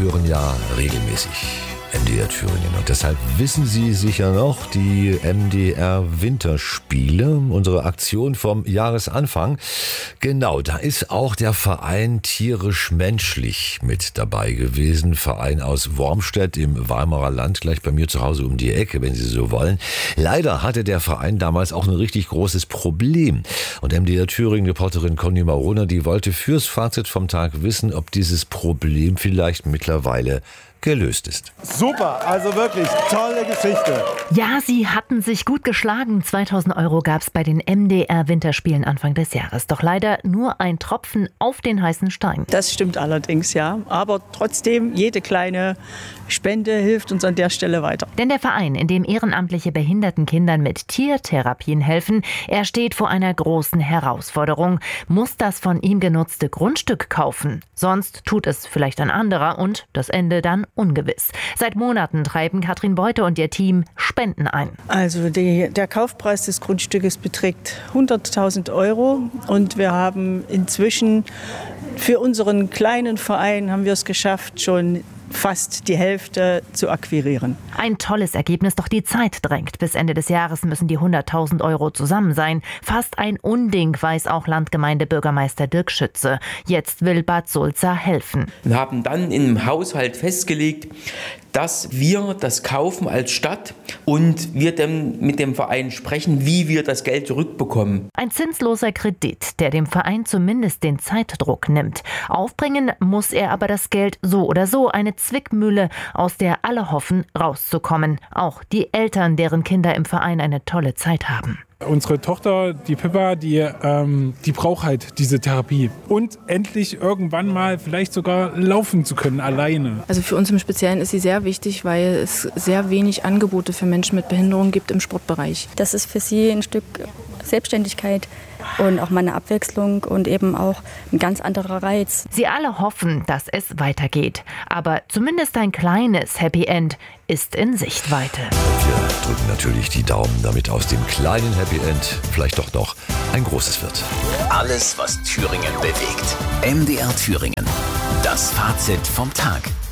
hören ja regelmäßig MDR Thüringen. Und deshalb wissen Sie sicher noch die MDR Winterspiele, unsere Aktion vom Jahresanfang. Genau, da ist auch der Verein Tierisch-Menschlich mit dabei gewesen. Verein aus Wormstedt im Weimarer Land, gleich bei mir zu Hause um die Ecke, wenn Sie so wollen. Leider hatte der Verein damals auch ein richtig großes Problem. Und MDR Thüringen-Reporterin Conny Marona, die wollte fürs Fazit vom Tag wissen, ob dieses Problem vielleicht mittlerweile gelöst ist. Super, also wirklich tolle Geschichte. Ja, sie hatten sich gut geschlagen. 2.000 € gab es bei den MDR Winterspielen Anfang des Jahres. Doch leider nur ein Tropfen auf den heißen Stein. Das stimmt allerdings, ja. Aber trotzdem, jede kleine Spende hilft uns an der Stelle weiter. Denn der Verein, in dem ehrenamtliche behinderten Kindern mit Tiertherapien helfen, er steht vor einer großen Herausforderung. Muss das von ihm genutzte Grundstück kaufen? Sonst tut es vielleicht ein anderer und das Ende dann ungewiss. Seit Monaten treiben Katrin Beute und ihr Team Spenden ein. Also der Kaufpreis des Grundstückes beträgt 100.000 € und wir haben inzwischen für unseren kleinen Verein haben wir es geschafft, schon fast die Hälfte zu akquirieren. Ein tolles Ergebnis, doch die Zeit drängt. Bis Ende des Jahres müssen die 100.000 € zusammen sein. Fast ein Unding, weiß auch Landgemeindebürgermeister Dirk Schütze. Jetzt will Bad Sulza helfen. Wir haben dann im Haushalt festgelegt, dass wir das kaufen als Stadt und wir dann mit dem Verein sprechen, wie wir das Geld zurückbekommen. Ein zinsloser Kredit, der dem Verein zumindest den Zeitdruck nimmt. Aufbringen muss er aber das Geld so oder so, eine Zwickmühle, aus der alle hoffen, rauszukommen. Auch die Eltern, deren Kinder im Verein eine tolle Zeit haben. Unsere Tochter, die Pippa, die braucht halt diese Therapie. Und endlich irgendwann mal vielleicht sogar laufen zu können, alleine. Also für uns im Speziellen ist sie sehr wichtig, weil es sehr wenig Angebote für Menschen mit Behinderung gibt im Sportbereich. Das ist für sie ein Stück Selbstständigkeit und auch mal eine Abwechslung und eben auch ein ganz anderer Reiz. Sie alle hoffen, dass es weitergeht. Aber zumindest ein kleines Happy End ist in Sichtweite. Wir drücken natürlich die Daumen, damit aus dem kleinen Happy End vielleicht doch noch ein großes wird. Alles, was Thüringen bewegt. MDR Thüringen. Das Fazit vom Tag.